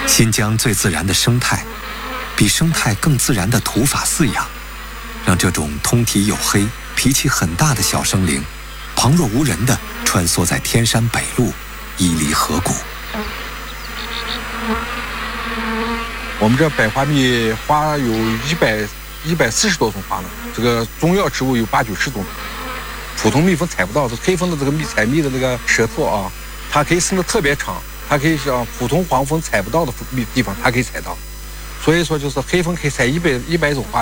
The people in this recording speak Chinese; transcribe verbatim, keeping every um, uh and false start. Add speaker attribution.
Speaker 1: 新疆最自然的生态，比生态更自然的土法饲养，让这种通体黝黑、脾气很大的小生灵，旁若无人地穿梭在天山北路，屹立河谷。
Speaker 2: 我们这百花蜜花有一百一百四十多种花呢，这个中药植物有八九十种。普通蜜蜂采不到，这黑蜂的这个蜜采蜜的这个舌头啊，它可以伸得特别长，它可以像普通黄蜂采不到的蜜地方，它可以采到。所以说，就是黑蜂可以采一百一百种花。